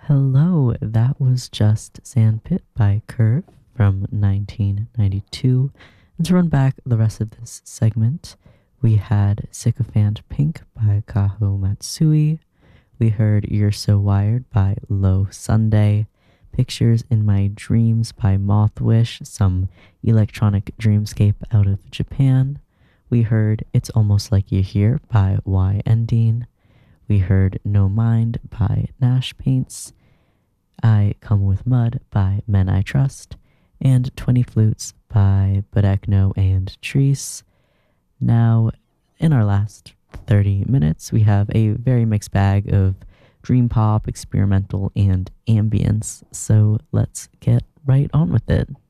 Hello, that was just Sandpit by Curve from 1992. And to run back the rest of this segment, we had Sycophant Pink by Kaho Matsui. We heard You're So Wired by Low Sunday. Pictures in My Dreams by Mothwish, some electronic dreamscape out of Japan. We heard It's Almost Like You're Here by Y. Endine. We heard No Mind by Nash Paints. I Come With Mud by Men I Trust, and 20 Flutes by Bodekno and Treese. Now, in our last 30 minutes, we have a very mixed bag of dream pop, experimental, and ambience, so let's get right on with it.